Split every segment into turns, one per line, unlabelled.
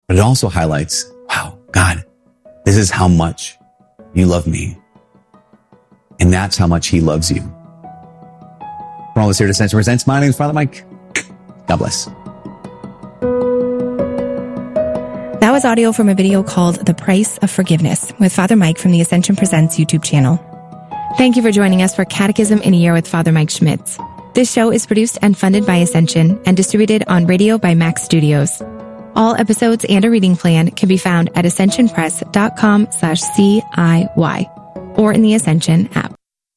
But it also highlights, wow, God, this is how much you love me. And that's how much he loves you. For all this here to Ascension Presents, my name is Father Mike. God bless.
That was audio from a video called The Price of Forgiveness with Father Mike from the Ascension Presents YouTube channel. Thank you for joining us for Catechism in a Year with Father Mike Schmitz. This show is produced and funded by Ascension and distributed on radio by Max Studios. All episodes and a reading plan can be found at ascensionpress.com/CIY or in the Ascension app.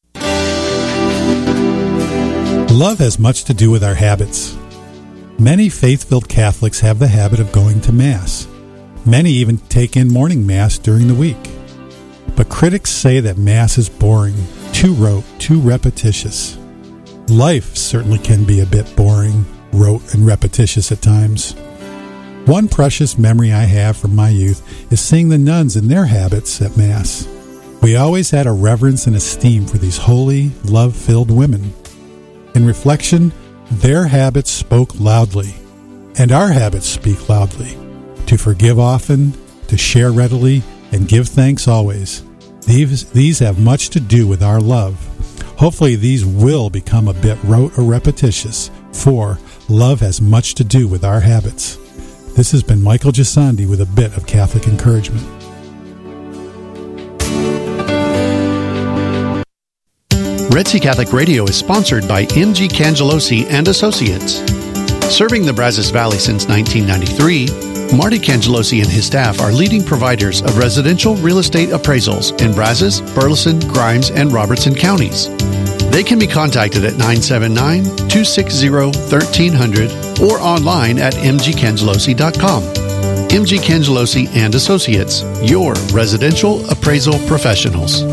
Love has much to do with our habits. Many faith-filled Catholics have the habit of going to Mass. Many even take in morning Mass during the week. But critics say that Mass is boring, too rote, too repetitious. Life certainly can be a bit boring, rote, and repetitious at times. One precious memory I have from my youth is seeing the nuns in their habits at Mass. We always had a reverence and esteem for these holy, love-filled women. In reflection, their habits spoke loudly, and our habits speak loudly. To forgive often, to share readily, and give thanks always. These have much to do with our love. Hopefully these will become a bit rote or repetitious, for love has much to do with our habits. This has been Michael Gisandi with a bit of Catholic encouragement.
Red Sea Catholic Radio is sponsored by M.G. Cangelosi and Associates. Serving the Brazos Valley since 1993, Marty Cangelosi and his staff are leading providers of residential real estate appraisals in Brazos, Burleson, Grimes, and Robertson counties. They can be contacted at 979-260-1300 or online at mgcangelosi.com. M.G. Cangelosi and Associates, your residential appraisal professionals.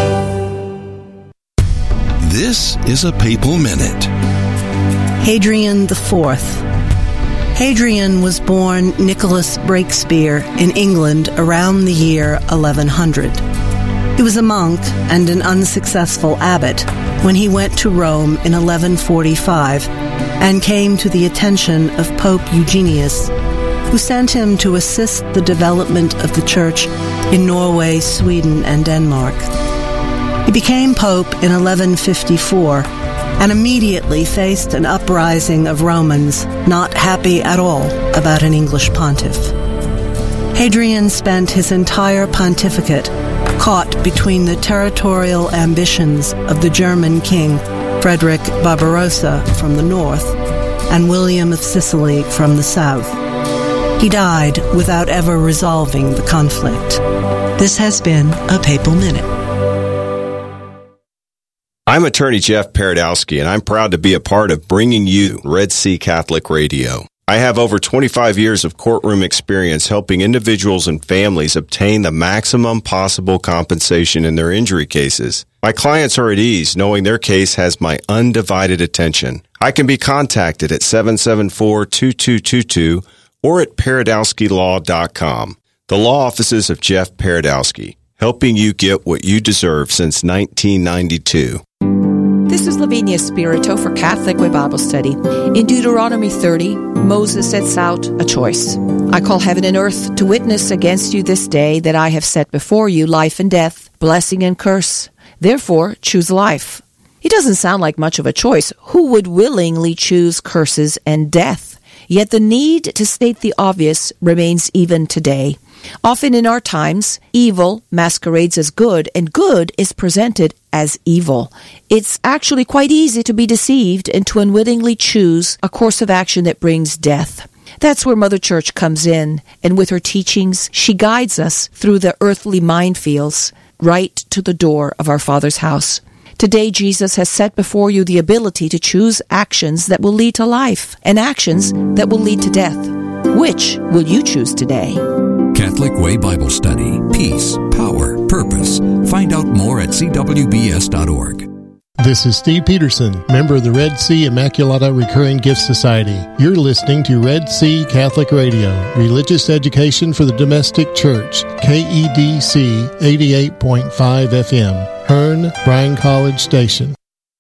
This is a Papal Minute.
Hadrian IV. Hadrian was born Nicholas Breakspear in England around the year 1100. He was a monk and an unsuccessful abbot when he went to Rome in 1145 and came to the attention of Pope Eugenius, who sent him to assist the development of the Church in Norway, Sweden, and Denmark. He became Pope in 1154 and immediately faced an uprising of Romans not happy at all about an English pontiff. Hadrian spent his entire pontificate caught between the territorial ambitions of the German king Frederick Barbarossa from the north and William of Sicily from the south. He died without ever resolving the conflict. This has been a Papal Minute.
I'm attorney Jeff Paradowski, and I'm proud to be a part of bringing you Red Sea Catholic Radio. I have over 25 years of courtroom experience helping individuals and families obtain the maximum possible compensation in their injury cases. My clients are at ease knowing their case has my undivided attention. I can be contacted at 774-2222 or at paradowskilaw.com. The law offices of Jeff Paradowski, helping you get what you deserve since 1992.
This is Lavinia Spirito for Catholic Way Bible Study. In Deuteronomy 30, Moses sets out a choice. I call heaven and earth to witness against you this day that I have set before you life and death, blessing and curse. Therefore, choose life. It doesn't sound like much of a choice. Who would willingly choose curses and death? Yet the need to state the obvious remains even today. Often in our times, evil masquerades as good, and good is presented as evil. It's actually quite easy to be deceived and to unwittingly choose a course of action that brings death. That's where Mother Church comes in, and with her teachings, she guides us through the earthly minefields right to the door of our Father's house. Today, Jesus has set before you the ability to choose actions that will lead to life and actions that will lead to death. Which will you choose today?
Catholic Way Bible Study. Peace, power, purpose. Find out more at cwbs.org.
This is Steve Peterson, member of the Red Sea Immaculata Recurring Gift Society. You're listening to Red Sea Catholic Radio, religious education for the domestic church, KEDC 88.5 FM, Hearn, Bryan College Station.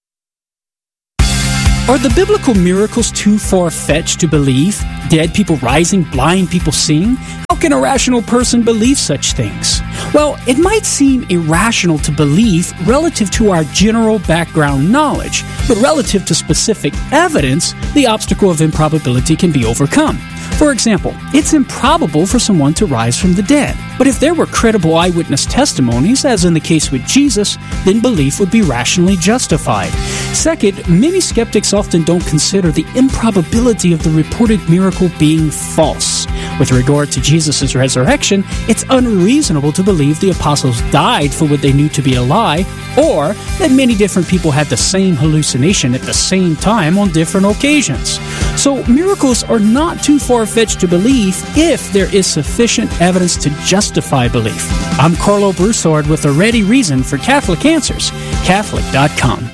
Are the biblical miracles too far-fetched to believe? Dead people rising, blind people seeing? How can a rational person believe such things? Well, it might seem irrational to believe relative to our general background knowledge, but relative to specific evidence, the obstacle of improbability can be overcome. For example, it's improbable for someone to rise from the dead. But if there were credible eyewitness testimonies, as in the case with Jesus, then belief would be rationally justified. Second, many skeptics often don't consider the improbability of the reported miracle being false. With regard to Jesus' resurrection, it's unreasonable to believe the apostles died for what they knew to be a lie, or that many different people had the same hallucination at the same time on different occasions. So miracles are not too far-fetched to believe if there is sufficient evidence to justify belief. I'm Carlo Broussard with a ready reason for Catholic Answers, Catholic.com.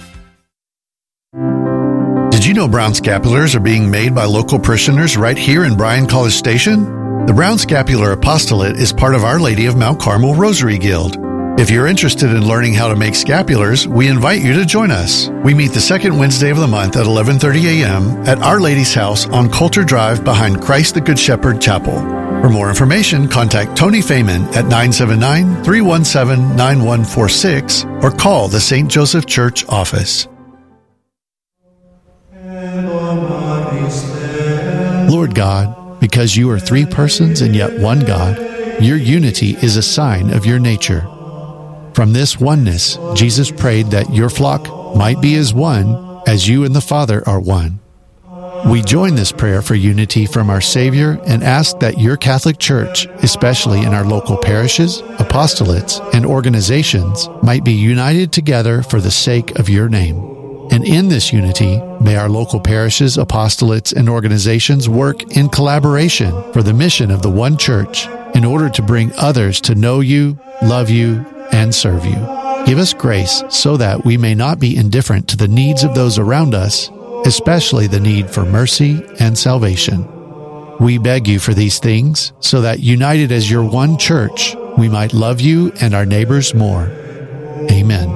Did you know Brown Scapulars are being made by local parishioners right here in Bryan College Station? The Brown Scapular Apostolate is part of Our Lady of Mount Carmel Rosary Guild. If you're interested in learning how to make scapulars, we invite you to join us. We meet the second Wednesday of the month at 11:30 a.m. at Our Lady's House on Coulter Drive behind Christ the Good Shepherd Chapel. For more information, contact Tony Feynman at 979-317-9146 or call the St. Joseph Church office. Lord God, because you are three persons and yet one God, your unity is a sign of your nature. From this oneness, Jesus prayed that your flock might be as one, as you and the Father are one. We join this prayer for unity from our Savior and ask that your Catholic Church, especially in our local parishes, apostolates, and organizations, might be united together for the sake of your name. And in this unity, may our local parishes, apostolates, and organizations work in collaboration for the mission of the one Church in order to bring others to know you, love you, and serve you. Give us grace so that we may not be indifferent to the needs of those around us, especially the need for mercy and salvation. We beg you for these things so that, united as your one Church, we might love you and our neighbors more. Amen.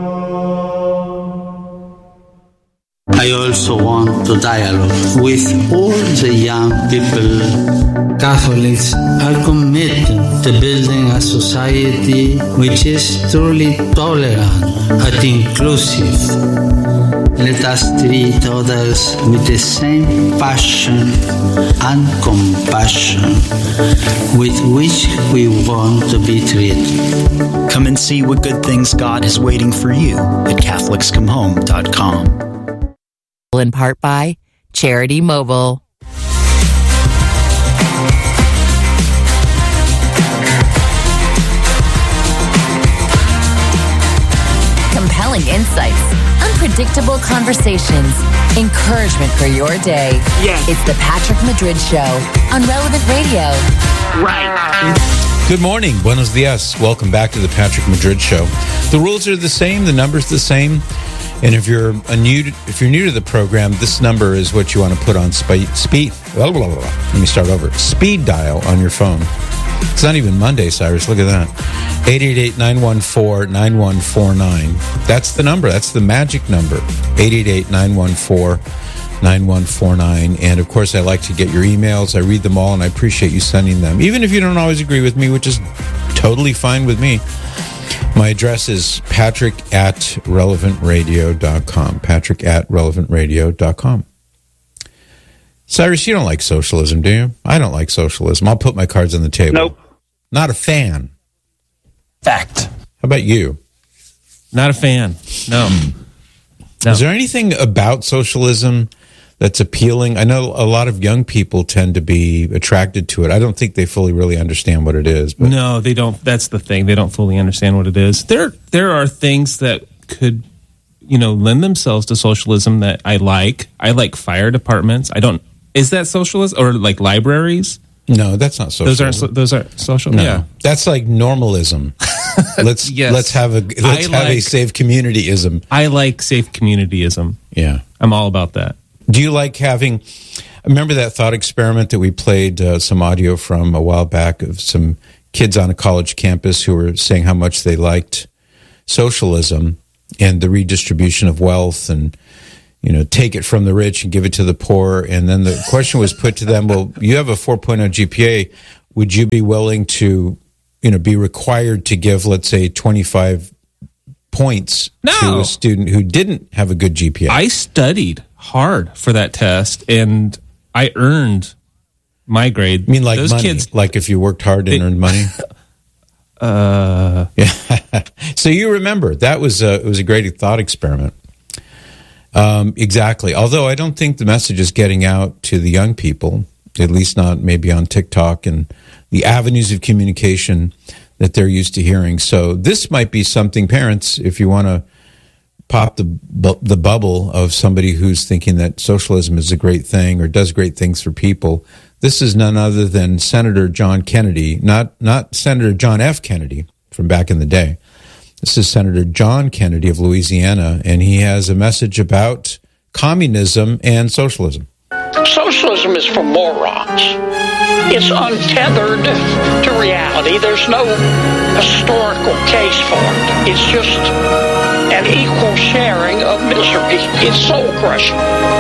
I also want to dialogue with all the young people. Catholics are committed to building a society which is truly tolerant and inclusive. Let us treat others with the same passion and compassion with which we want to be treated.
Come and see what good things God is waiting for you at CatholicsComeHome.com.
In part by Charity Mobile. Compelling insights, unpredictable conversations, encouragement for your day.
Yes.
It's the Patrick Madrid Show on Relevant Radio.
Right.
Good morning. Buenos dias. Welcome back to the Patrick Madrid Show. The rules are the same. The number's the same. And if you're new to the program, this number is what you want to put on speed. Let me start over. Speed dial on your phone. It's not even Monday, Cyrus. Look at that. 888-914-9149. That's the number. That's the magic number. 888-914-9149. And, of course, I like to get your emails. I read them all, and I appreciate you sending them. Even if you don't always agree with me, which is totally fine with me. My address is patrick@relevantradio.com. patrick@relevantradio.com. Cyrus, you don't like socialism, do you? I don't like socialism. I'll put my cards on the table.
Nope.
Not a fan.
Fact.
How about you?
Not a fan. No.
Is there anything about socialism that's appealing? I know a lot of young people tend to be attracted to it. I don't think they fully really understand what it is. But.
No, they don't. That's the thing. They don't fully understand what it is. There are things that could, lend themselves to socialism that I like. I like fire departments. Is that socialist or like libraries?
No, that's not socialism.
Those aren't social.
No,
yeah,
that's like normalism. Let's have a safe communityism.
I like safe communityism.
Yeah,
I'm all about that.
Do you like having? Remember that thought experiment that we played some audio from a while back of some kids on a college campus who were saying how much they liked socialism and the redistribution of wealth and take it from the rich and give it to the poor. And then the question was put to them, well, you have a 4.0 GPA. would you be willing to, be required to give, let's say, 25 points to a student who didn't have a good GPA?
I studied hard for that test, and I earned my grade.
I mean, like those money? Kids, like if you worked hard and earned money? Yeah. So you remember, it was a great thought experiment. Exactly. Although I don't think the message is getting out to the young people, at least not maybe on TikTok and the avenues of communication that they're used to hearing. So this might be something, parents, if you want to pop the bubble of somebody who's thinking that socialism is a great thing or does great things for people. This is none other than Senator John Kennedy, not Senator John F. Kennedy from back in the day. This is Senator John Kennedy of Louisiana, and he has a message about communism and socialism.
Socialism is for morons. It's untethered to reality. There's no historical case for it. It's just an equal sharing of misery. It's soul-crushing.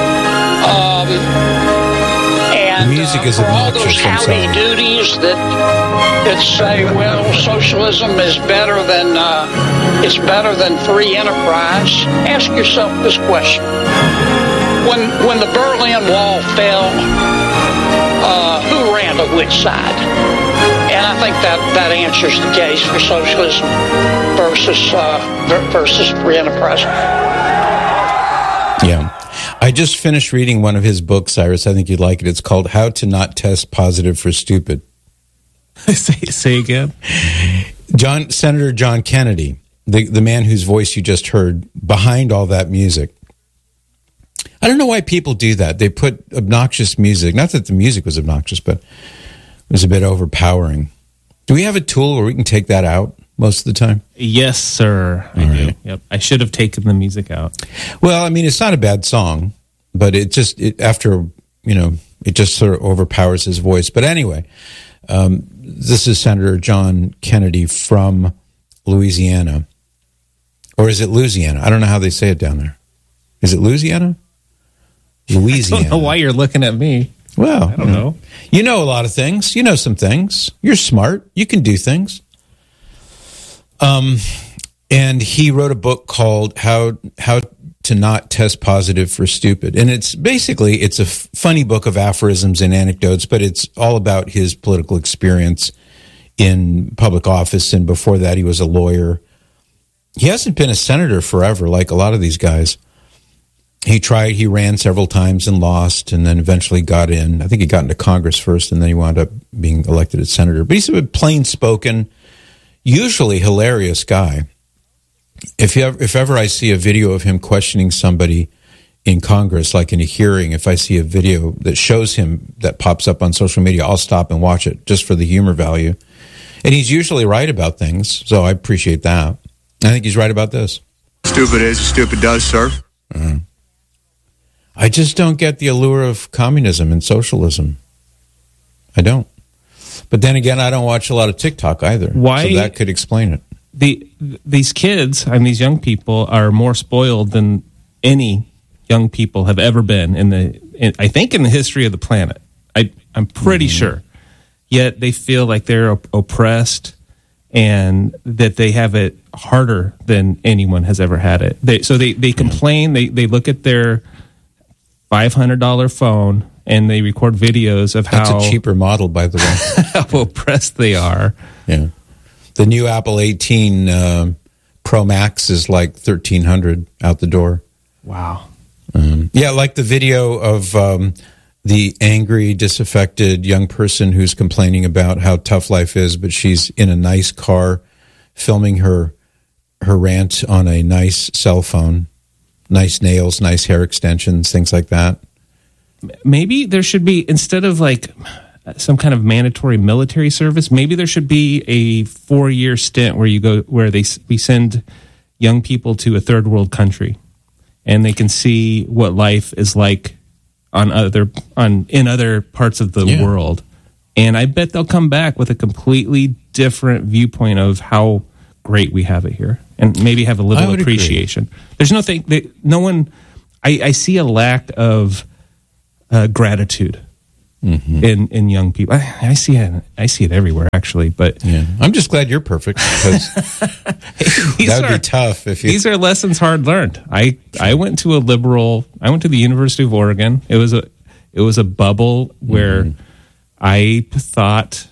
And
music is
for all those howdy-doodies that say, well, socialism is better than free enterprise, ask yourself this question. When the Berlin Wall fell, who ran to which side? And I think that answers the case for socialism versus free enterprise.
Yeah. I just finished reading one of his books, Cyrus. I think you'd like it. It's called How to Not Test Positive for Stupid.
Say again?
Senator John Kennedy, the man whose voice you just heard behind all that music. I don't know why people do that. They put obnoxious music. Not that the music was obnoxious, but it was a bit overpowering. Do we have a tool where we can take that out most of the time?
Yes, sir. I do. Yep. I should have taken the music out.
Well, I mean, it's not a bad song, but it just sort of overpowers his voice. But anyway, this is Senator John Kennedy from Louisiana. Or is it Louisiana? I don't know how they say it down there. Is it Louisiana? Louisiana.
I don't know why you're looking at me.
Well,
I don't know.
You know a lot of things. You know some things. You're smart. You can do things. And he wrote a book called How to Not Test Positive for Stupid. And it's a funny book of aphorisms and anecdotes, but it's all about his political experience in public office. And before that, he was a lawyer. He hasn't been a senator forever, like a lot of these guys. He ran several times and lost, and then eventually got in. I think he got into Congress first, and then he wound up being elected as senator. But he's a plain-spoken, usually hilarious guy. If ever I see a video of him questioning somebody in Congress, like in a hearing, if I see a video that shows him that pops up on social media, I'll stop and watch it just for the humor value. And he's usually right about things, so I appreciate that. I think he's right about this.
Stupid is, stupid does, sir.
Mm-hmm. I just don't get the allure of communism and socialism. I don't. But then again, I don't watch a lot of TikTok either.
Why?
So that could explain it.
These kids and these young people are more spoiled than any young people have ever been I think in the history of the planet. I'm pretty sure. Yet they feel like they're oppressed and that they have it harder than anyone has ever had it. They complain. They look at their $500 phone and they record videos of
That's a cheaper model, by the way.
how oppressed they are.
Yeah. The new Apple 18 Pro Max is like $1,300 out the door.
Wow.
Yeah, like the video of the angry, disaffected young person who's complaining about how tough life is, but she's in a nice car filming her rant on a nice cell phone. Nice nails, nice hair extensions, things like that.
Maybe there should be, instead of like some kind of mandatory military service, maybe there should be a 4-year stint where we send young people to a third world country and they can see what life is like in other parts of the world. And I bet they'll come back with a completely different viewpoint of how great we have it here, and maybe have a little appreciation. Agree. There's no one. I see a lack of gratitude in young people. I see it everywhere, actually. But
yeah, I'm just glad you're perfect, because that would be tough.
These are lessons hard learned. I went to the University of Oregon. It was a bubble where I thought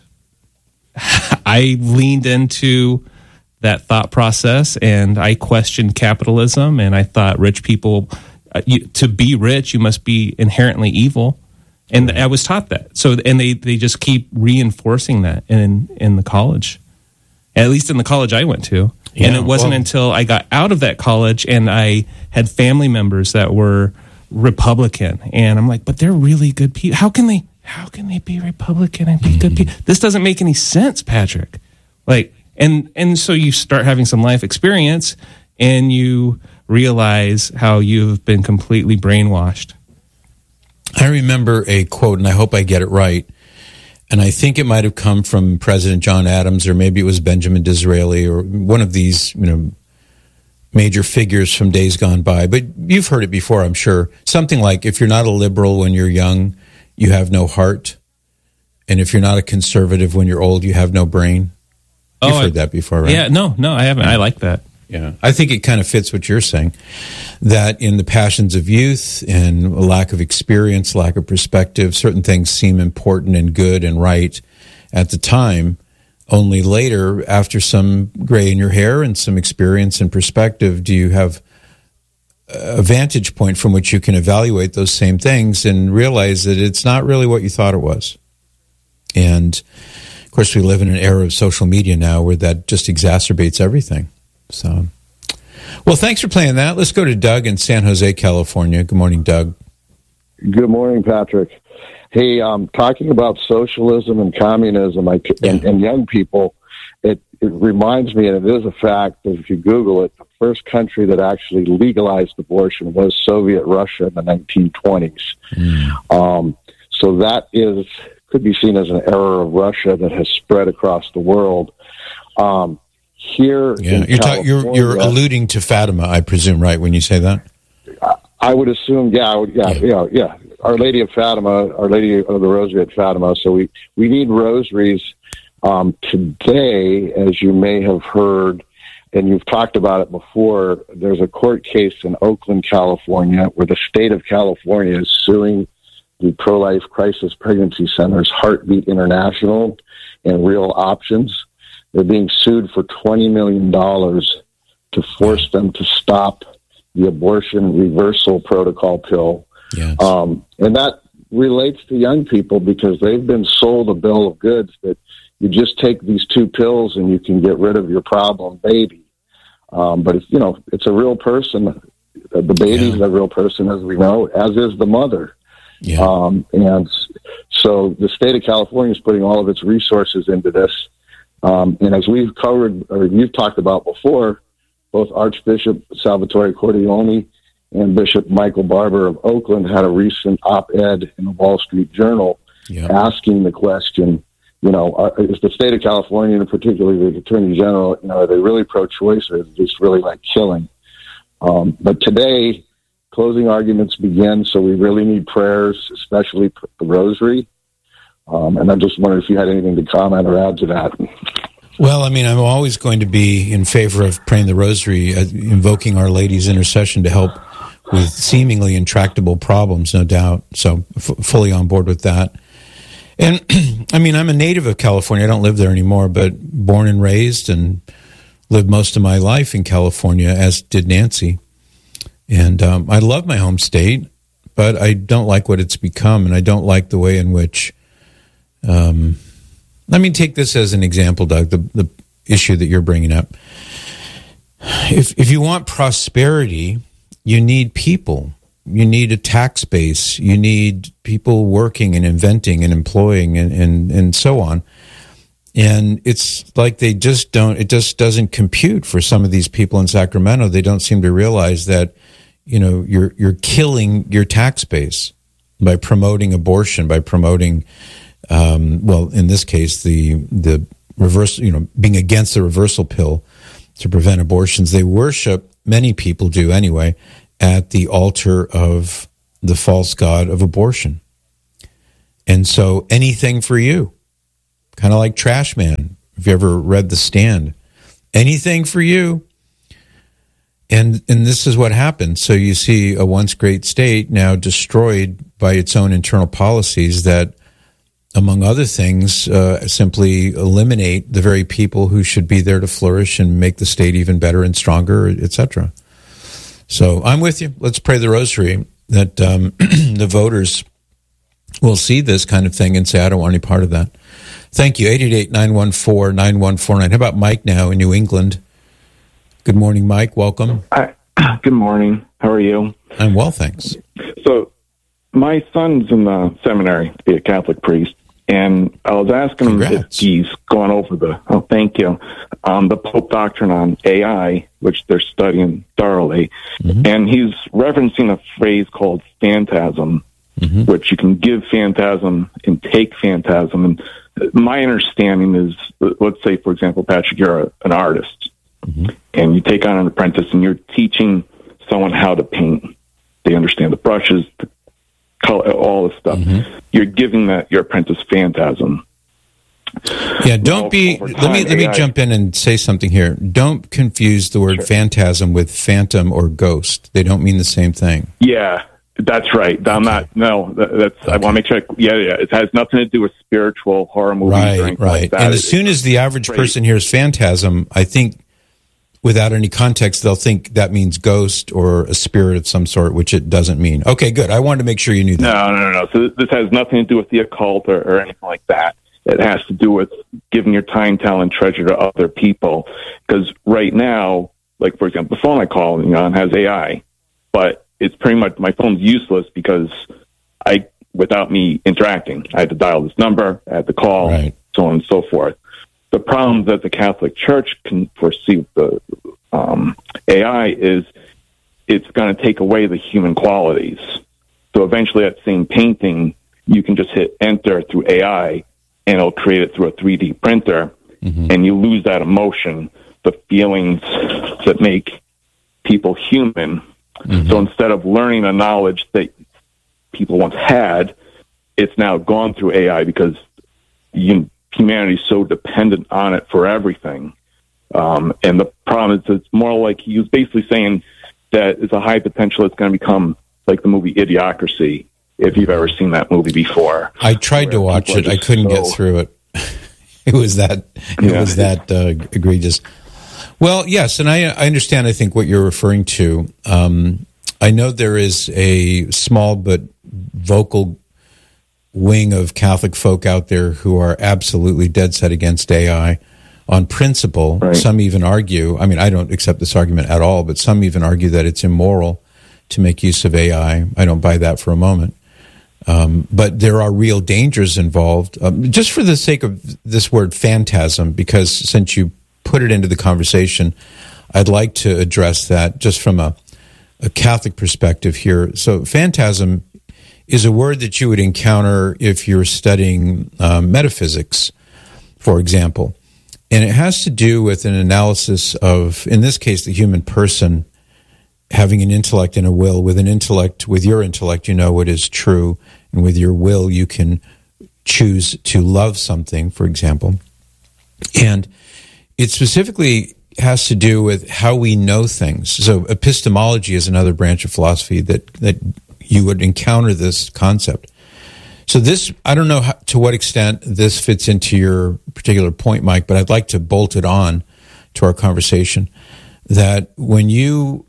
I leaned into that thought process, and I questioned capitalism, and I thought rich people, to be rich, you must be inherently evil. And I was taught that. So, and they just keep reinforcing that in the college, at least in the college I went to. And it wasn't until I got out of that college and I had family members that were Republican, and I'm like, but they're really good people. How can they be Republican and be good people? This doesn't make any sense, Patrick. Like, and so you start having some life experience, and you realize how you've been completely brainwashed.
I remember a quote, and I hope I get it right, and I think it might have come from President John Adams, or maybe it was Benjamin Disraeli, or one of these, major figures from days gone by. But you've heard it before, I'm sure. Something like, if you're not a liberal when you're young, you have no heart. And if you're not a conservative when you're old, you have no brain. You've heard that before, right?
Yeah, no, I haven't. I like that.
Yeah, I think it kind of fits what you're saying, that in the passions of youth and a lack of experience, lack of perspective, certain things seem important and good and right at the time. Only later, after some gray in your hair and some experience and perspective, do you have a vantage point from which you can evaluate those same things and realize that it's not really what you thought it was. And, of course, we live in an era of social media now where that just exacerbates everything. So, well, thanks for playing that. Let's go to Doug in San Jose, California. Good morning, Doug.
Good morning, Patrick. Hey, talking about socialism and communism and young people, it reminds me, and it is a fact, that if you Google it, the first country that actually legalized abortion was Soviet Russia in the 1920s. So that could be seen as an error of Russia that has spread across the world. Here,
you're alluding to Fatima, I presume, right, when you say that?
I would assume, yeah. Our Lady of Fatima, Our Lady of the Rosary at Fatima. So we need rosaries. Today, as you may have heard, and you've talked about it before, there's a court case in Oakland, California, where the state of California is suing the pro-life crisis pregnancy centers, Heartbeat International and Real Options. They're being sued for $20 million to force them to stop the abortion reversal protocol pill.
Yes.
And that relates to young people because they've been sold a bill of goods that you just take these 2 pills and you can get rid of your problem baby. But it's a real person. The baby's a real person, as we know, as is the mother.
Yeah.
And so the state of California is putting all of its resources into this. And as we've covered, or you've talked about before, both Archbishop Salvatore Cordileone and Bishop Michael Barber of Oakland had a recent op-ed in the Wall Street Journal asking the question, is the state of California, and particularly the Attorney General, are they really pro-choice, or is it just really like killing? But today, closing arguments begin, so we really need prayers, especially the rosary. And I just wondered if you had anything to comment or add to that.
Well, I mean, I'm always going to be in favor of praying the rosary, invoking Our Lady's intercession to help with seemingly intractable problems, no doubt. So fully on board with that. And I mean, I'm a native of California. I don't live there anymore, but born and raised and lived most of my life in California, as did Nancy. And I love my home state, but I don't like what it's become, and I don't like the way in which... let me take this as an example, Doug, the issue that you're bringing up. If you want prosperity, you need people. You need a tax base. You need people working and inventing and employing and so on. And it's like it just doesn't compute for some of these people in Sacramento. They don't seem to realize that, you're killing your tax base by promoting abortion, by promoting in this case, the reverse, being against the reversal pill to prevent abortions. They worship, many people do anyway, at the altar of the false god of abortion. And so anything for you, kind of like Trash Man. If you ever read The Stand, anything for you. And this is what happened. So you see a once great state now destroyed by its own internal policies that, among other things, simply eliminate the very people who should be there to flourish and make the state even better and stronger, etc. So I'm with you. Let's pray the rosary that the voters will see this kind of thing and say, I don't want any part of that. Thank you. 888-914-9149. How about Mike now in New England? Good morning, Mike. Welcome.
Good morning. How are you?
I'm well, thanks.
So my son's in the seminary to be a Catholic priest, and I was asking him if he's gone over the Pope doctrine on AI, which they're studying thoroughly, and he's referencing a phrase called phantasm, which you can give phantasm and take phantasm. And my understanding is, let's say, for example, Patrick, you're an artist, and you take on an apprentice, and you're teaching someone how to paint. They understand the brushes, the color, all this stuff. You're giving your apprentice phantasm.
Yeah, don't be. Let me jump in and say something here. Don't confuse the word phantasm with phantom or ghost. They don't mean the same thing.
Yeah, that's right. I'm not. No, that's. I want to make sure. Yeah. It has nothing to do with spiritual horror movies or anything like that.
And as soon as the average person hears phantasm, I think, without any context, they'll think that means ghost or a spirit of some sort, which it doesn't mean. Okay, good. I wanted to make sure you knew that.
No. So this has nothing to do with the occult or anything like that. It has to do with giving your time, talent, treasure to other people. Because right now, like, for example, the phone I call on has AI, but it's pretty much, my phone's useless because without me interacting, I had to dial this number, I had to call, so on and so forth. The problem that the Catholic Church can foresee with the AI is it's going to take away the human qualities. So eventually that same painting, you can just hit enter through AI, and it'll create it through a 3D printer, and you lose that emotion, the feelings that make people human. So instead of learning a knowledge that people once had, it's now gone through AI because humanity is so dependent on it for everything. And the problem is it's more like he was basically saying that it's a high potential it's going to become like the movie Idiocracy, if you've ever seen that movie before.
I tried to watch it. I couldn't get through it. It was that egregious. Well, yes, and I understand, I think, what you're referring to. I know there is a small but vocal wing of Catholic folk out there who are absolutely dead set against AI on principle. Some even argue, I mean, I don't accept this argument at all, but some even argue that it's immoral to make use of AI. I don't buy that for a moment. But there are real dangers involved. Just for the sake of this word phantasm, because since you put it into the conversation, I'd like to address that just from a Catholic perspective here. So phantasm is a word that you would encounter if you're studying metaphysics, for example. And it has to do with an analysis of, in this case, the human person having an intellect and a will. With your intellect, you know what is true. And with your will, you can choose to love something, for example. And it specifically has to do with how we know things. So epistemology is another branch of philosophy that you would encounter this concept. So this, I don't know to what extent this fits into your particular point, Mike, but I'd like to bolt it on to our conversation. That when you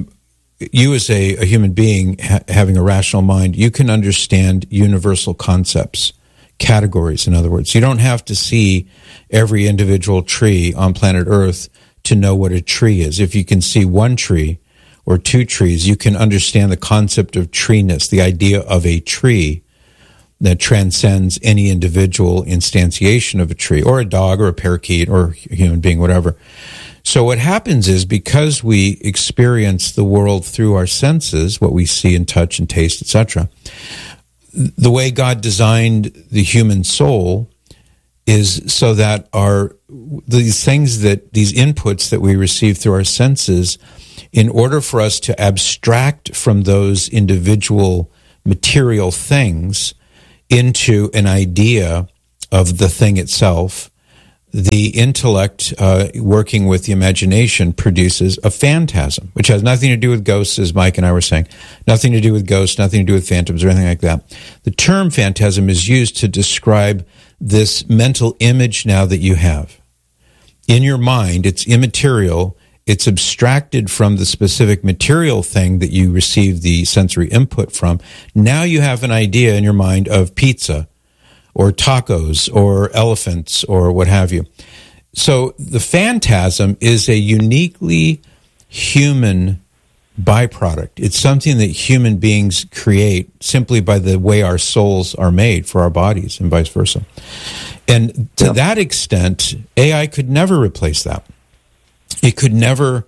as a human being having a rational mind, you can understand universal concepts, categories, in other words. You don't have to see every individual tree on planet Earth to know what a tree is. If you can see one tree or two trees, you can understand the concept of treeness, the idea of a tree that transcends any individual instantiation of a tree, or a dog, or a parakeet, or a human being, whatever. So what happens is, because we experience the world through our senses, what we see and touch and taste, etc., the way God designed the human soul is so that these inputs that we receive through our senses, in order for us to abstract from those individual material things into an idea of the thing itself. The intellect, working with the imagination, produces a phantasm, which has nothing to do with ghosts, as Mike and I were saying. Nothing to do with ghosts, nothing to do with phantoms or anything like that. The term phantasm is used to describe this mental image now that you have. In your mind, it's immaterial. It's abstracted from the specific material thing that you receive the sensory input from. Now you have an idea in your mind of pizza or tacos or elephants or what have you. So the phantasm is a uniquely human byproduct. It's something that human beings create simply by the way our souls are made for our bodies and vice versa. And to that extent, AI could never replace that. It could never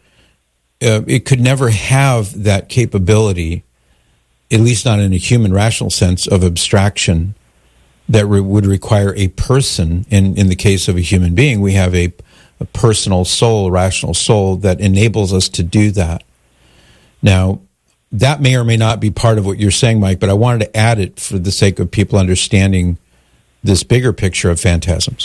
have that capability, at least not in a human rational sense, of abstraction that would require a person. In the case of a human being, we have a personal soul, a rational soul that enables us to do that. Now, that may or may not be part of what you're saying, Mike, but I wanted to add it for the sake of people understanding this bigger picture of phantasms.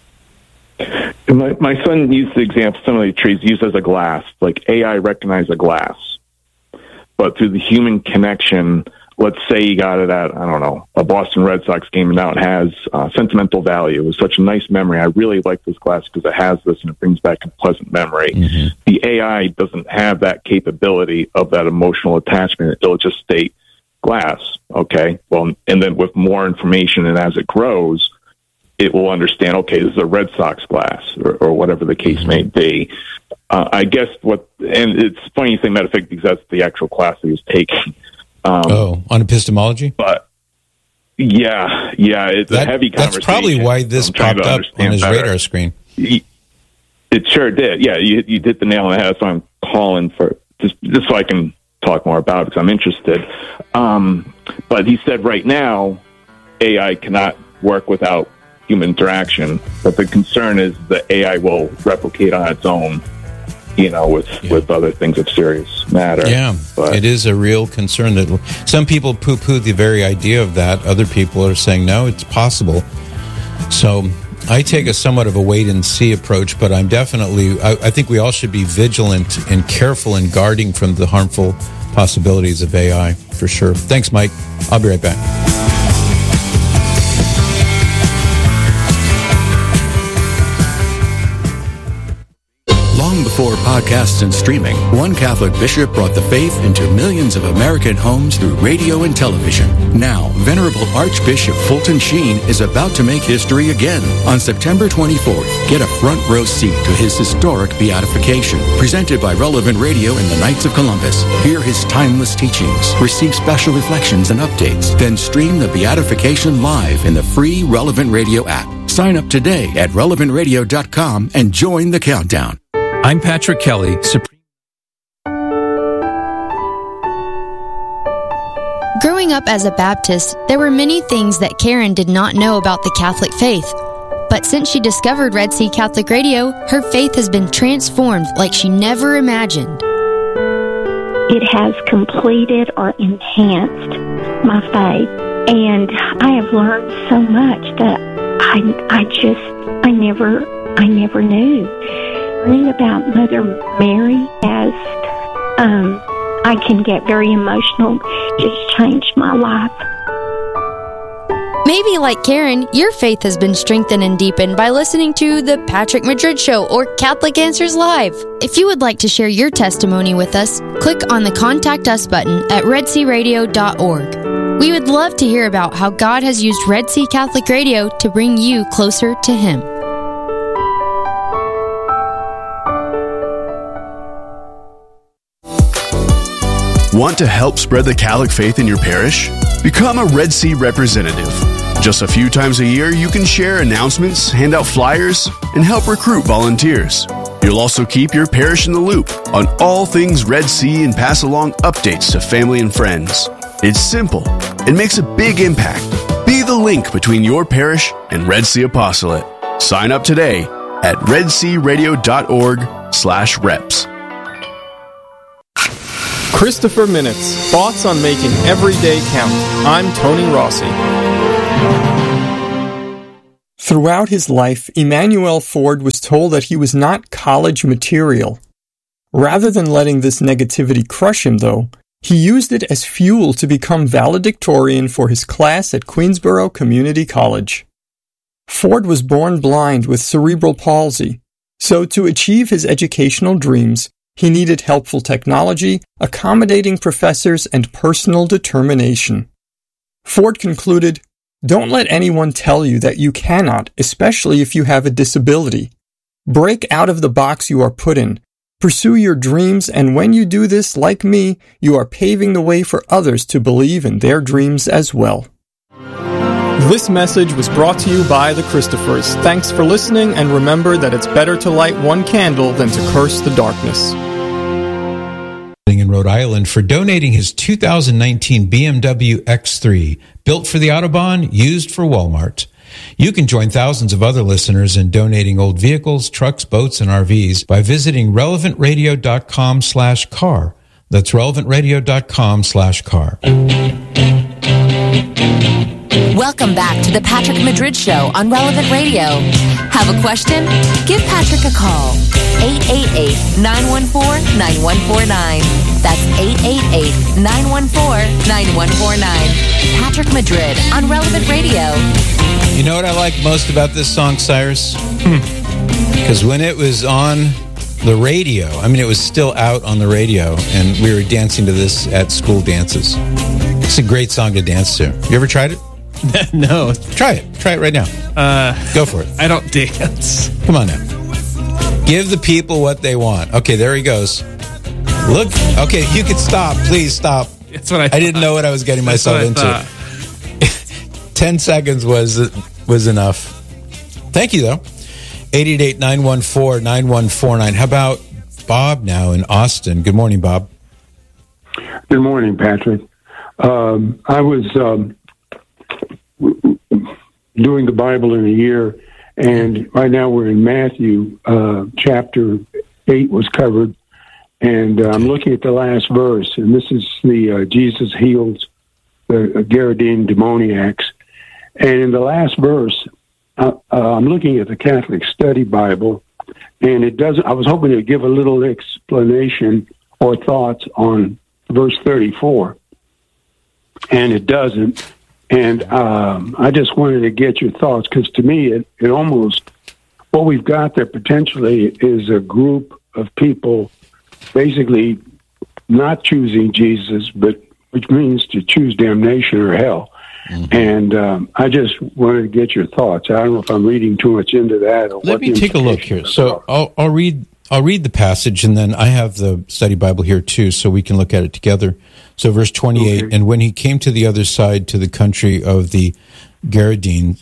My son used the example, some of the trees used as a glass, like AI recognized a glass. But through the human connection, let's say you got it at, I don't know, a Boston Red Sox game, and now it has sentimental value. It was such a nice memory. I really like this glass because it has this and it brings back a pleasant memory. Mm-hmm. The AI doesn't have that capability of that emotional attachment. It'll just state glass, okay? Well, and then with more information and as it grows, it will understand, okay, this is a Red Sox glass or whatever the case may be. I guess and it's funny you say metaphysics because that's the actual class that he was taking.
On epistemology?
But yeah, it's a heavy conversation.
That's probably why this popped up on his radar screen.
It sure did. Yeah, you hit the nail on the head. That's why I'm calling for just so I can talk more about it because I'm interested. But he said right now, AI cannot work without human interaction, but the concern is that AI will replicate on its own, with other things of serious matter.
Yeah, but it is a real concern that some people poo-poo the very idea of that. Other people are saying, no, it's possible. So I take a somewhat of a wait-and-see approach, but I'm definitely, I think we all should be vigilant and careful in guarding from the harmful possibilities of AI, for sure. Thanks, Mike. I'll be right back.
Before podcasts and streaming, one Catholic bishop brought the faith into millions of American homes through radio and television. Now, Venerable Archbishop Fulton Sheen is about to make history again. On September 24th, get a front row seat to his historic beatification, presented by Relevant Radio and the Knights of Columbus. Hear his timeless teachings, receive special reflections and updates, then stream the beatification live in the free Relevant Radio app. Sign up today at relevantradio.com and join the countdown.
I'm Patrick Kelly,
Growing up as a Baptist, there were many things that Karen did not know about the Catholic faith. But since she discovered Red Sea Catholic Radio, her faith has been transformed like she never imagined.
It has completed or enhanced my faith. And I have learned so much that I never knew. Learning about Mother Mary as I can get very emotional. It's changed my life.
Maybe like Karen, your faith has been strengthened and deepened by listening to The Patrick Madrid Show or Catholic Answers Live. If you would like to share your testimony with us, click on the Contact Us button at redsearadio.org. We would love to hear about how God has used Red Sea Catholic Radio to bring you closer to Him.
Want to help spread the Catholic faith in your parish? Become a Red Sea representative. Just a few times a year, you can share announcements, hand out flyers, and help recruit volunteers. You'll also keep your parish in the loop on all things Red Sea and pass along updates to family and friends. It's simple and makes a big impact. Be the link between your parish and Red Sea Apostolate. Sign up today at redsearadio.org/reps.
Christopher Minutes, thoughts on making every day count. I'm Tony Rossi.
Throughout his life, Emanuel Ford was told that he was not college material. Rather than letting this negativity crush him, though, he used it as fuel to become valedictorian for his class at Queensborough Community College. Ford was born blind with cerebral palsy, so to achieve his educational dreams, he needed helpful technology, accommodating professors, and personal determination. Ford concluded, "Don't let anyone tell you that you cannot, especially if you have a disability. Break out of the box you are put in. Pursue your dreams, and when you do this, like me, you are paving the way for others to believe in their dreams as well." This message was brought to you by the Christophers. Thanks for listening, and remember that it's better to light one candle than to curse the darkness.
In Rhode Island for donating his 2019 BMW X3, built for the Autobahn, used for Walmart. You can join thousands of other listeners in donating old vehicles, trucks, boats, and RVs by visiting relevantradio.com/car. That's relevantradio.com/car.
Welcome back to the Patrick Madrid Show on Relevant Radio. Have a question? Give Patrick a call. 888-914-9149. That's 888-914-9149. Patrick Madrid on Relevant Radio.
You know what I like most about this song, Cyrus? Because when it was on the radio, I mean, it was still out on the radio, and we were dancing to this at school dances. It's a great song to dance to. You ever tried it?
No.
Try it. Try it right now. Go for it.
I don't dance.
Come on now. Give the people what they want. Okay, there he goes. Look. Okay, you could stop. Please stop.
That's what I
didn't know what I was getting myself into. 10 seconds was enough. Thank you, though. 888-914-9149. How about Bob now in Austin? Good morning, Bob.
Good morning, Patrick. I was doing the Bible in a year, and right now we're in Matthew. Chapter 8 was covered, and I'm looking at the last verse, and this is the Jesus heals the Gadarene demoniacs. And in the last verse, I'm looking at the Catholic Study Bible, and it doesn't. I was hoping to give a little explanation or thoughts on verse 34, and it doesn't. And I just wanted to get your thoughts, because to me, it almost, what we've got there potentially is a group of people basically not choosing Jesus, but which means to choose damnation or hell. Mm-hmm. And I just wanted to get your thoughts. I don't know if I'm reading too much into that. Or
Let me take a look here. So I'll read the passage, and then I have the study Bible here too, so we can look at it together. So verse 28, okay. And when he came to the other side, to the country of the Gadarenes,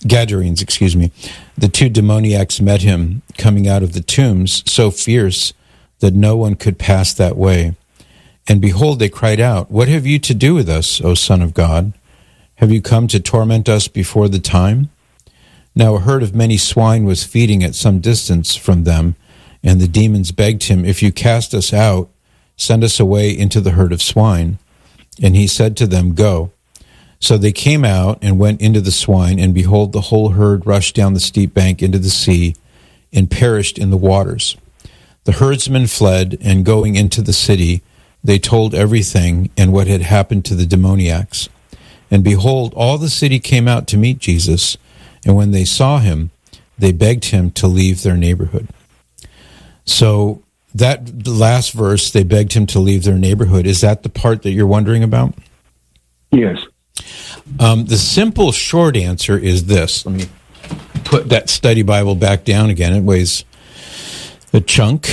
the two demoniacs met him, coming out of the tombs, so fierce that no one could pass that way. And behold, they cried out, "What have you to do with us, O Son of God? Have you come to torment us before the time?" Now a herd of many swine was feeding at some distance from them, and the demons begged him, "If you cast us out, send us away into the herd of swine." And he said to them, "Go." So they came out and went into the swine, and behold, the whole herd rushed down the steep bank into the sea and perished in the waters. The herdsmen fled, and going into the city, they told everything and what had happened to the demoniacs. And behold, all the city came out to meet Jesus, and when they saw him, they begged him to leave their neighborhood. So that last verse, they begged him to leave their neighborhood. Is that the part that you're wondering about?
Yes.
The simple short answer is this. Let me put that study Bible back down again. It weighs a chunk.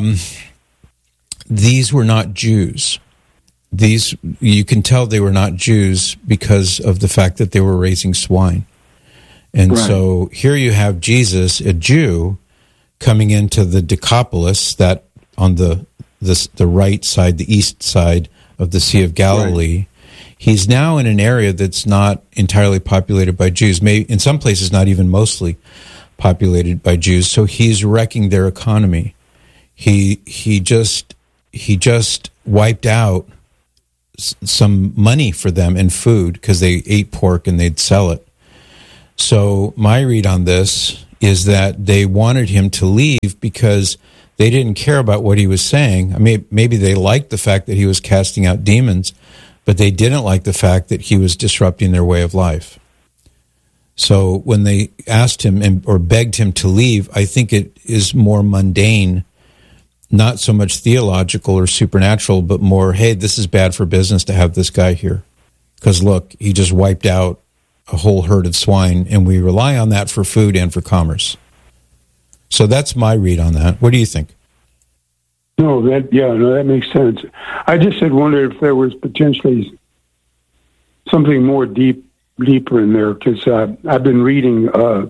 These were not Jews. These, you can tell they were not Jews because of the fact that they were raising swine. And right. So here you have Jesus, a Jew, coming into the Decapolis, that on the right side, the east side of the Sea of Galilee. Right. He's now in an area that's not entirely populated by Jews, maybe in some places not even mostly populated by Jews. So he's wrecking their economy. He just wiped out some money for them and food because they ate pork and they'd sell it. So my read on this is that they wanted him to leave because they didn't care about what he was saying. I mean, maybe they liked the fact that he was casting out demons, but they didn't like the fact that he was disrupting their way of life. So when they asked him or begged him to leave, I think it is more mundane, not so much theological or supernatural, but more, hey, this is bad for business to have this guy here. Because look, he just wiped out a whole herd of swine, and we rely on that for food and for commerce. So that's my read on that. What do you think?
No, that makes sense. I just had wondered if there was potentially something more deeper in there, because I've been reading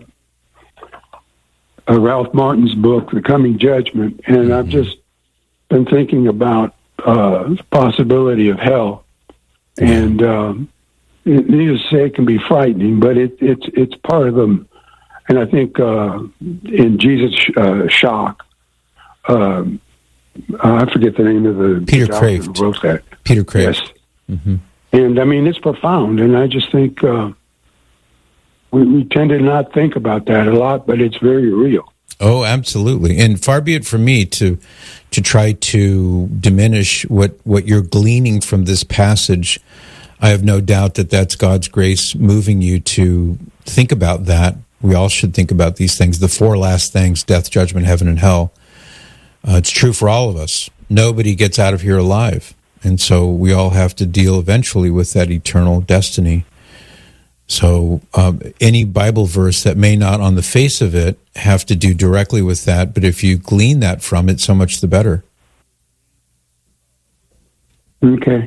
Ralph Martin's book, The Coming Judgment, and I've just been thinking about the possibility of hell. And needless to say, it can be frightening, but it's part of them. And I think in Jesus' Shock, I forget the name of the
Peter
doctor who
Kraft.
wrote that.
Peter Kraft.
Yes. Mm-hmm. And I mean, it's profound, and I just think we tend to not think about that a lot, but it's very real.
Oh, absolutely. And far be it from me to try to diminish what you're gleaning from this passage. I have no doubt that that's God's grace moving you to think about that. We all should think about these things. The four last things: death, judgment, heaven, and hell. It's true for all of us. Nobody gets out of here alive. And so we all have to deal eventually with that eternal destiny. So any Bible verse that may not on the face of it have to do directly with that, but if you glean that from it, so much the better.
Okay.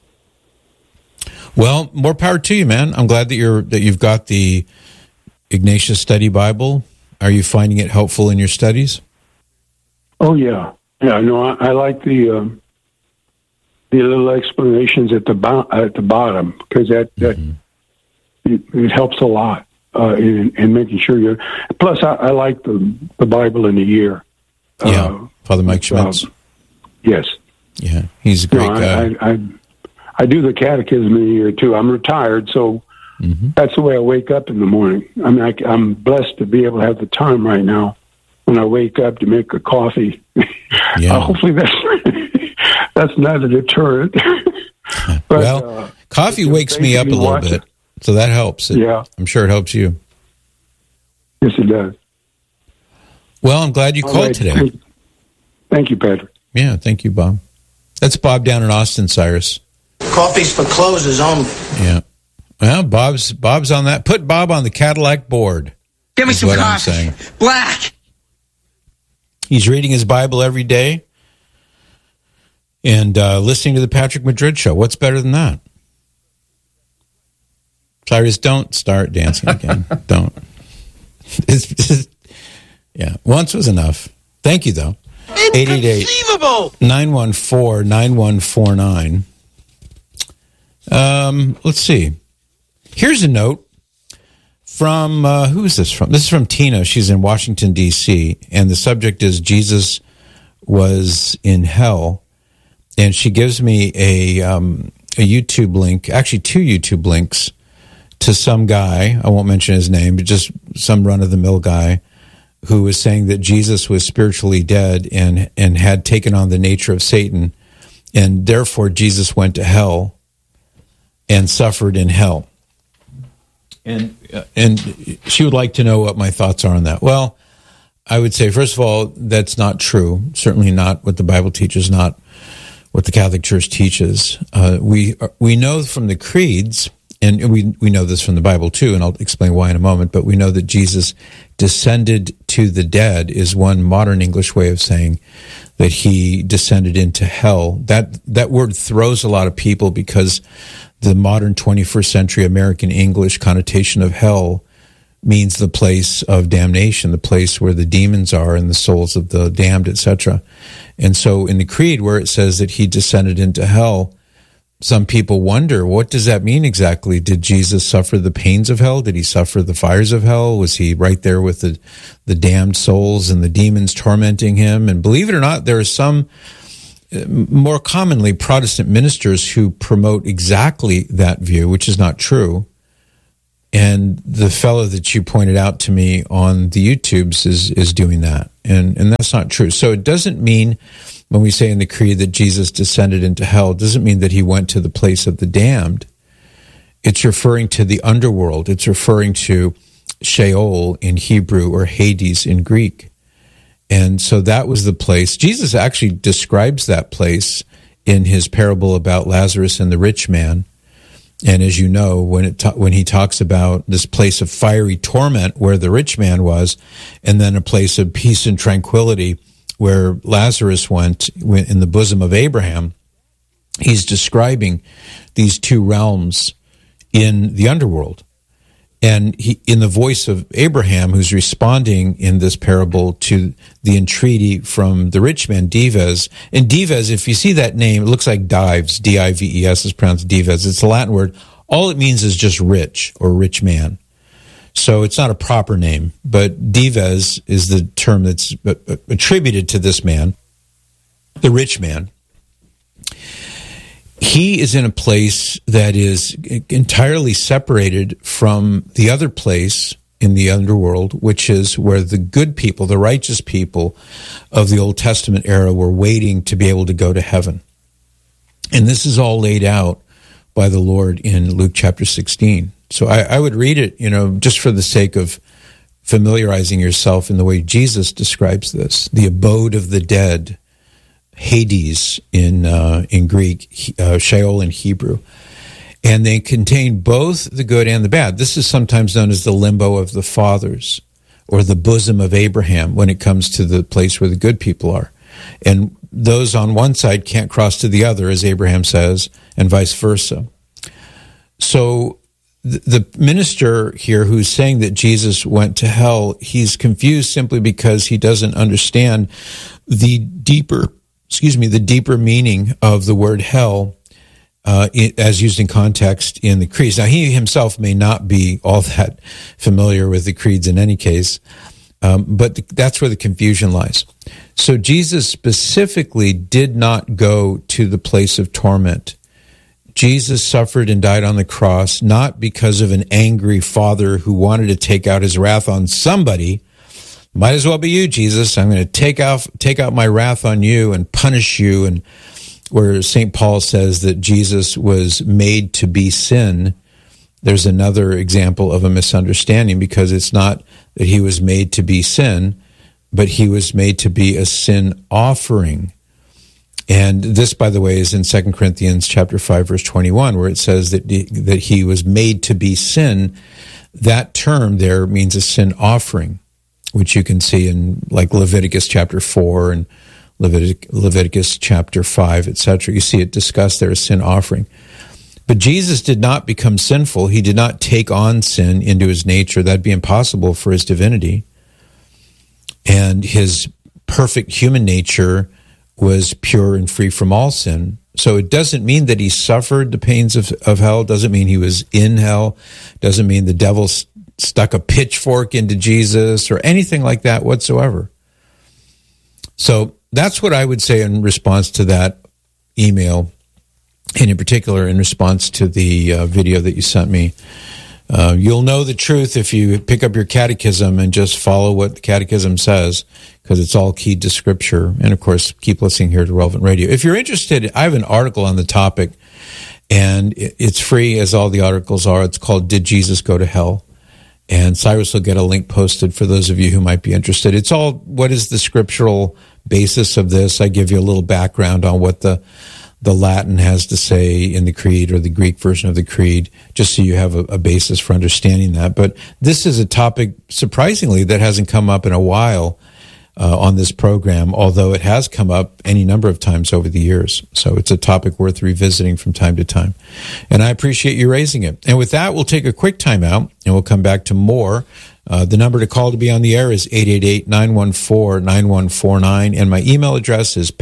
Well, more power to you, man. I'm glad that you've got the Ignatius Study Bible. Are you finding it helpful in your studies?
Oh yeah. No, I like the little explanations at the bottom, because that it helps a lot in making sure you're. Plus, I like the Bible in a year.
Father Mike Schmitz.
Yes.
Yeah, he's a great guy.
I do the catechism in a year too. I'm retired, so that's the way I wake up in the morning. I mean, I'm blessed to be able to have the time right now when I wake up to make a coffee.
Yeah.
Hopefully that's not a deterrent. But,
well, coffee wakes me up a little bit, so that helps. I'm sure it helps you.
Yes, it does.
Well, I'm glad you called today.
Thank you, Patrick.
Yeah, thank you, Bob. That's Bob down in Austin, Cyrus.
Coffee's for closers only.
Yeah. Well, Bob's on that. Put Bob on the Cadillac board.
Give me some
what
coffee.
I'm saying.
Black.
He's reading his Bible every day and listening to the Patrick Madrid Show. What's better than that? Cyrus, don't start dancing again. Don't. Yeah, once was enough. Thank you, though. 888-914-9149. Let's see. Here's a note from, who is this from? This is from Tina. She's in Washington, D.C., and the subject is Jesus was in hell. And she gives me a YouTube link, actually two YouTube links, to some guy, I won't mention his name, but just some run-of-the-mill guy, who was saying that Jesus was spiritually dead and had taken on the nature of Satan, and therefore Jesus went to hell and suffered in hell. And she would like to know what my thoughts are on that. Well, I would say, first of all, that's not true. Certainly not what the Bible teaches, not what the Catholic Church teaches. We know from the creeds, and we know this from the Bible too, and I'll explain why in a moment, but we know that Jesus descended to the dead is one modern English way of saying that he descended into hell. That word throws a lot of people because the modern 21st century American English connotation of hell means the place of damnation, the place where the demons are and the souls of the damned, etc. And so in the creed where it says that he descended into hell, some people wonder, what does that mean exactly? Did Jesus suffer the pains of hell? Did he suffer the fires of hell? Was he right there with the damned souls and the demons tormenting him? And believe it or not, there are some, more commonly Protestant ministers, who promote exactly that view, which is not true. And the fellow that you pointed out to me on the YouTubes is doing that. And that's not true. So it doesn't mean, when we say in the creed that Jesus descended into hell, it doesn't mean that he went to the place of the damned. It's referring to the underworld. It's referring to Sheol in Hebrew or Hades in Greek. And so that was the place. Jesus actually describes that place in his parable about Lazarus and the rich man. And as you know, when he talks about this place of fiery torment where the rich man was, and then a place of peace and tranquility where Lazarus went in the bosom of Abraham, he's describing these two realms in the underworld. And he, in the voice of Abraham, who's responding in this parable to the entreaty from the rich man, Dives. And Dives, if you see that name, it looks like Dives, D-I-V-E-S is pronounced Dives. It's a Latin word. All it means is just rich or rich man. So it's not a proper name, but Dives is the term that's attributed to this man, the rich man. He is in a place that is entirely separated from the other place in the underworld, which is where the good people, the righteous people of the Old Testament era were waiting to be able to go to heaven. And this is all laid out by the Lord in Luke chapter 16. So I would read it, just for the sake of familiarizing yourself in the way Jesus describes this, the abode of the dead, Hades in Greek, Sheol in Hebrew. And they contain both the good and the bad. This is sometimes known as the limbo of the fathers, or the bosom of Abraham, when it comes to the place where the good people are. And those on one side can't cross to the other, as Abraham says, and vice versa. So the minister here who's saying that Jesus went to hell, he's confused simply because he doesn't understand the deeper meaning of the word hell as used in context in the creeds. Now, he himself may not be all that familiar with the creeds in any case, but that's where the confusion lies. So Jesus specifically did not go to the place of torment. Jesus suffered and died on the cross not because of an angry father who wanted to take out his wrath on somebody. Might as well be you, Jesus. I'm going to take out my wrath on you and punish you. And where St. Paul says that Jesus was made to be sin, there's another example of a misunderstanding, because it's not that he was made to be sin, but he was made to be a sin offering. And this, by the way, is in 2 Corinthians chapter 5, verse 21, where it says that he was made to be sin. That term there means a sin offering, which you can see in like Leviticus chapter 4 and Leviticus chapter 5, etc. You see it discussed there as sin offering. But Jesus did not become sinful. He did not take on sin into his nature. That'd be impossible for his divinity. And his perfect human nature was pure and free from all sin. So it doesn't mean that he suffered the pains of hell. It doesn't mean he was in hell. It doesn't mean the devil stuck a pitchfork into Jesus or anything like that whatsoever. So that's what I would say in response to that email, and in particular in response to the video that you sent me. You'll know the truth if you pick up your catechism and just follow what the catechism says, because it's all keyed to Scripture. And, of course, keep listening here to Relevant Radio. If you're interested, I have an article on the topic, and it's free, as all the articles are. It's called Did Jesus Go to Hell? And Cyrus will get a link posted for those of you who might be interested. It's all, what is the scriptural basis of this? I give you a little background on what the Latin has to say in the creed, or the Greek version of the creed, just so you have a basis for understanding that. But this is a topic, surprisingly, that hasn't come up in a while on this program, although it has come up any number of times over the years. So it's a topic worth revisiting from time to time. And I appreciate you raising it. And with that, we'll take a quick time out, and we'll come back to more. The number to call to be on the air is 888-914-9149, and my email address is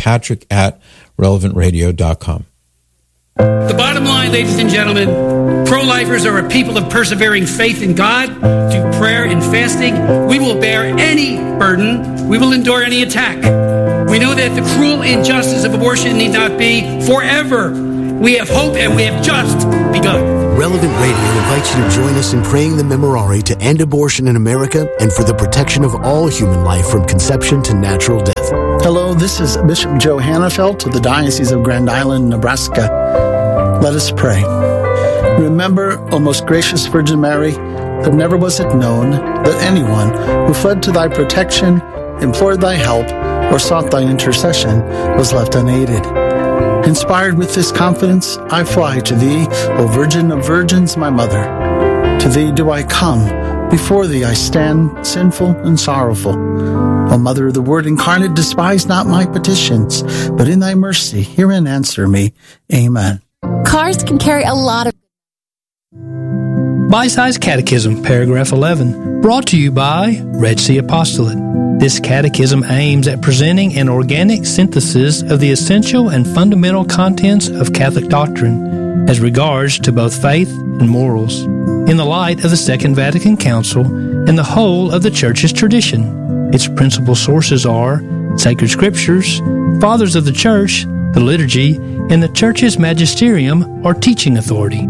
patrick@relevantradio.com.
The bottom line, ladies and gentlemen, pro-lifers are a people of persevering faith in God. Through prayer and fasting, we will bear any burden. We will endure any attack. We know that the cruel injustice of abortion need not be forever. We have hope, and we have just begun.
Relevant Radio invites you to join us in praying the Memorare to end abortion in America and for the protection of all human life from conception to natural death.
Hello, this is Bishop Joe Hannafelt of the Diocese of Grand Island, Nebraska. Let us pray. Remember, O most gracious Virgin Mary, that never was it known that anyone who fled to thy protection, implored thy help, or sought thy intercession was left unaided. Inspired with this confidence, I fly to thee, O Virgin of Virgins, my mother. To thee do I come, before thee I stand, sinful and sorrowful. O Mother of the Word incarnate, despise not my petitions, but in thy mercy hear and answer me. Amen.
Cars can carry a lot of...
Bite-Sized Catechism, paragraph 11, brought to you by Red Sea Apostolate. This catechism aims at presenting an organic synthesis of the essential and fundamental contents of Catholic doctrine as regards to both faith and morals, in the light of the Second Vatican Council and the whole of the Church's tradition. Its principal sources are sacred scriptures, fathers of the Church, the liturgy, and the Church's magisterium or teaching authority.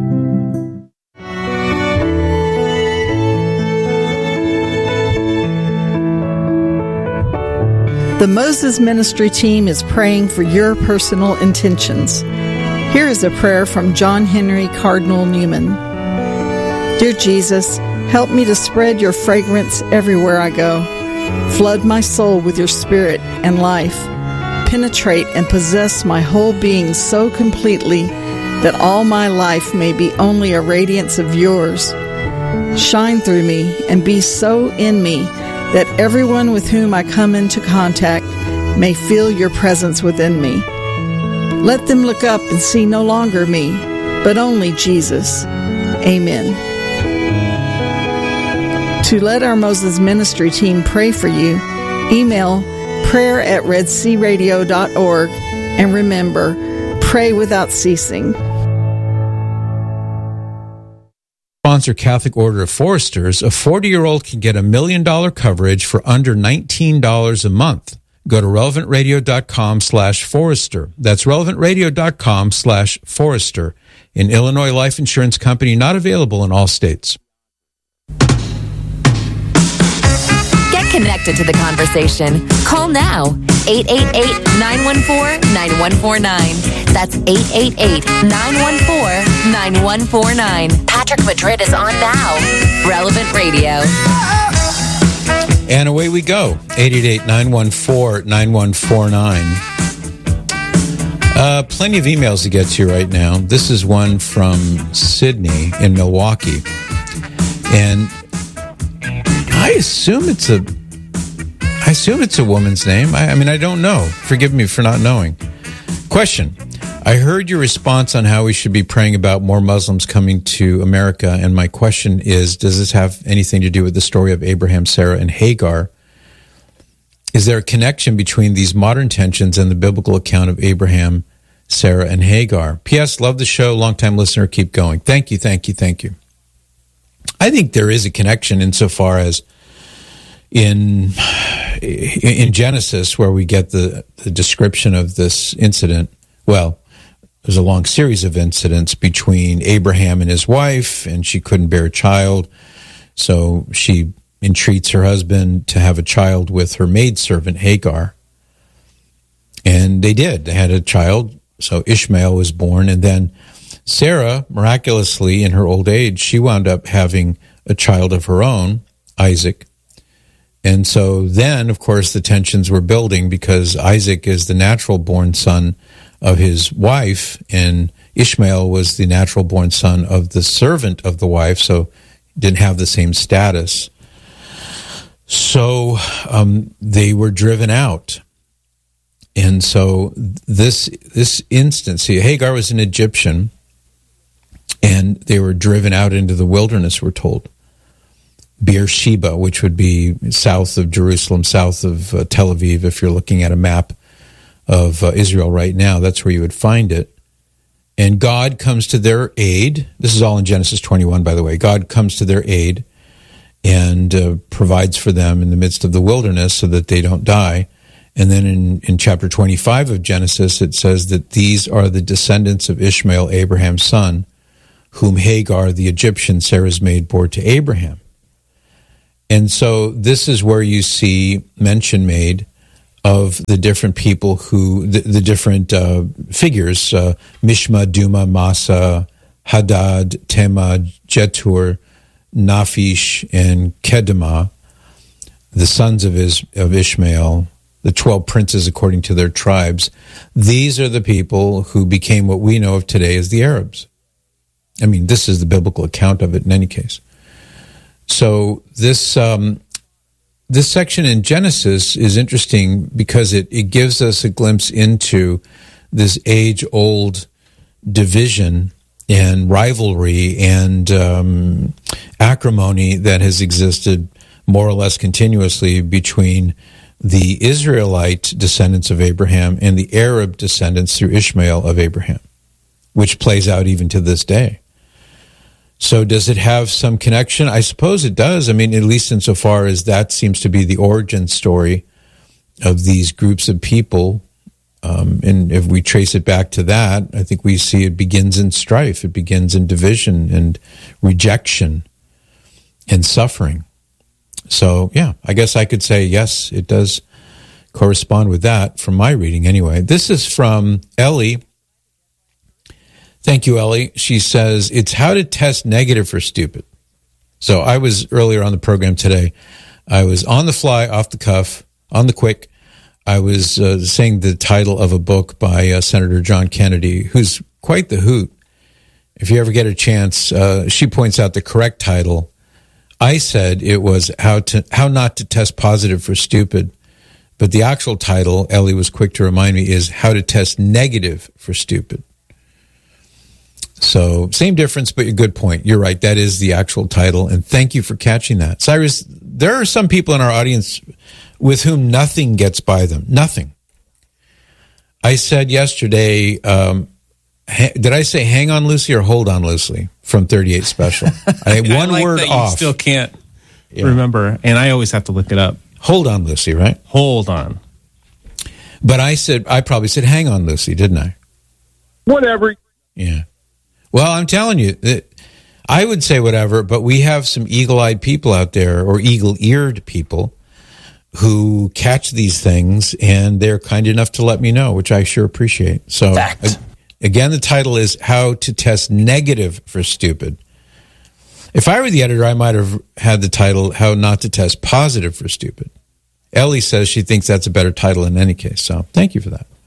The Moses Ministry team is praying for your personal intentions. Here is a prayer from John Henry Cardinal Newman. Dear Jesus, help me to spread your fragrance everywhere I go. Flood my soul with your spirit and life. Penetrate and possess my whole being so completely that all my life may be only a radiance of yours. Shine through me and be so in me that everyone with whom I come into contact may feel your presence within me. Let them look up and see no longer me, but only Jesus. Amen. To let our Moses Ministry team pray for you, email prayer@redsearadio.org, and remember, pray without ceasing.
Sponsor Catholic Order of Foresters, a 40-year-old can get $1 million coverage for under $19 a month. Go to relevantradio.com/Forester. That's relevantradio.com/Forester. An Illinois life insurance company not available in all states.
Get connected to the conversation. Call now. 888-914-9149. That's 888-914-9149. Patrick Madrid is on now. Relevant Radio.
And away we go. 888-914-9149. Plenty of emails to get to right now. This is one from Sydney in Milwaukee. And I assume it's a woman's name. I mean, I don't know. Forgive me for not knowing. Question. I heard your response on how we should be praying about more Muslims coming to America, and my question is, does this have anything to do with the story of Abraham, Sarah, and Hagar? Is there a connection between these modern tensions and the biblical account of Abraham, Sarah, and Hagar? P.S. Love the show. Longtime listener. Keep going. Thank you, thank you, thank you. I think there is a connection insofar as in Genesis, where we get the description of this incident. Well, there's a long series of incidents between Abraham and his wife, and she couldn't bear a child, so she entreats her husband to have a child with her maidservant Hagar. And they did. They had a child, so Ishmael was born, and then Sarah, miraculously, in her old age, she wound up having a child of her own, Isaac. And so then, of course, the tensions were building because Isaac is the natural-born son of his wife, and Ishmael was the natural-born son of the servant of the wife, so didn't have the same status. So they were driven out. And so this instance, see, Hagar was an Egyptian, and they were driven out into the wilderness, we're told. Beersheba, which would be south of Jerusalem, south of Tel Aviv, if you're looking at a map of Israel right now, that's where you would find it. And God comes to their aid. This is all in Genesis 21, by the way. God comes to their aid and provides for them in the midst of the wilderness so that they don't die. And then in chapter 25 of Genesis, it says that these are the descendants of Ishmael, Abraham's son, whom Hagar, the Egyptian, Sarah's maid, bore to Abraham. And so this is where you see mention made of the different people who, the different figures, Mishma, Duma, Massa, Hadad, Tema, Jetur, Naphish, and Kedemah, the sons of Ishmael, the 12 princes according to their tribes. These are the people who became what we know of today as the Arabs. I mean, this is the biblical account of it in any case. So this section in Genesis is interesting because it gives us a glimpse into this age-old division and rivalry and acrimony that has existed more or less continuously between the Israelite descendants of Abraham and the Arab descendants through Ishmael of Abraham, which plays out even to this day. So does it have some connection? I suppose it does. I mean, at least insofar as that seems to be the origin story of these groups of people. And if we trace it back to that, I think we see it begins in strife. It begins in division and rejection and suffering. So, yeah, I guess I could say, yes, it does correspond with that from my reading anyway. This is from Ellie. Thank you, Ellie. She says, it's how to test negative for stupid. So I was earlier on the program today. I was on the fly, off the cuff, on the quick. I was saying the title of a book by Senator John Kennedy, who's quite the hoot. If you ever get a chance, she points out the correct title. I said it was how not to test positive for stupid. But the actual title, Ellie was quick to remind me, is how to test negative for stupid. So same difference, but a good point. You're right. That is the actual title. And thank you for catching that. Cyrus, there are some people in our audience with whom nothing gets by them. Nothing. I said yesterday, did I say hang on loosely or hold on loosely from 38 Special? I had one word
that
off.
You still can't remember, and I always have to look it up.
Hold on loosely, right?
Hold on.
But I probably said hang on loosely, didn't I?
Whatever.
Yeah. Well, I'm telling you, I would say whatever, but we have some eagle-eyed people out there, or eagle-eared people, who catch these things, and they're kind enough to let me know, which I sure appreciate. So, again, the title is How to Test Negative for Stupid. If I were the editor, I might have had the title How Not to Test Positive for Stupid. Ellie says she thinks that's a better title in any case, so thank you for that.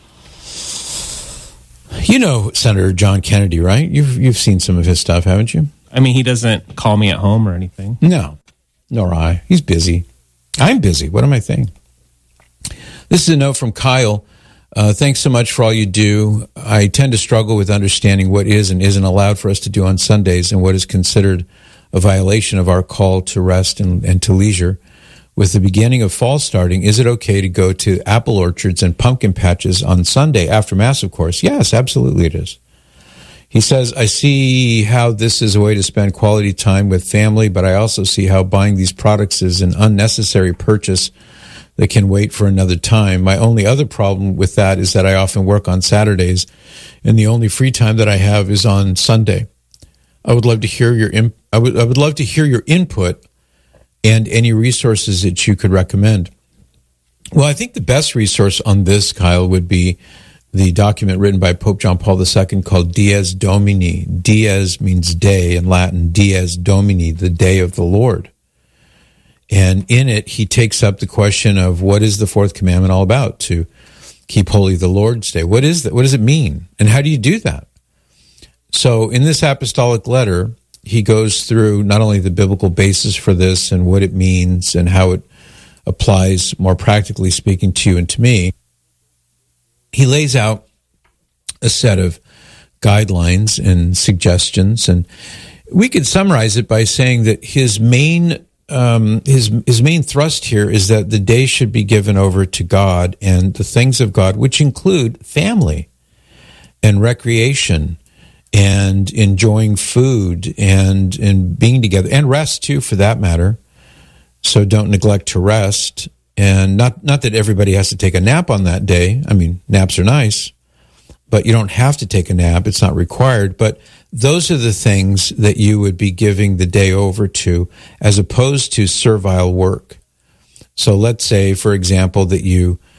You know Senator John Kennedy, right? You've seen some of his stuff, haven't you?
I mean, he doesn't call me at home or anything.
No, nor I. He's busy. I'm busy. What am I saying? This is a note from Kyle. Thanks so much for all you do. I tend to struggle with understanding what is and isn't allowed for us to do on Sundays and what is considered a violation of our call to rest and to leisure. With the beginning of fall starting, is it okay to go to apple orchards and pumpkin patches on Sunday after Mass, of course? Yes, absolutely it is. He says, I see how this is a way to spend quality time with family, but I also see how buying these products is an unnecessary purchase that can wait for another time. My only other problem with that is that I often work on Saturdays, and the only free time that I have is on Sunday. I would love to hear your I would love to hear your input and any resources that you could recommend. Well, I think the best resource on this, Kyle, would be the document written by Pope John Paul II called Dies Domini. Dies means day in Latin. Dies Domini, the day of the Lord. And in it, he takes up the question of what is the fourth commandment all about? To keep holy the Lord's day. What is that? What does it mean? And how do you do that? So in this apostolic letter, he goes through not only the biblical basis for this and what it means and how it applies, more practically speaking, to you and to me. He lays out a set of guidelines and suggestions, and we could summarize it by saying that his main thrust here is that the day should be given over to God and the things of God, which include family and recreation and enjoying food and being together, and rest too, for that matter. So don't neglect to rest. And not that everybody has to take a nap on that day. I mean, naps are nice, but you don't have to take a nap. It's not required. But those are the things that you would be giving the day over to, as opposed to servile work. So let's say, for example, that you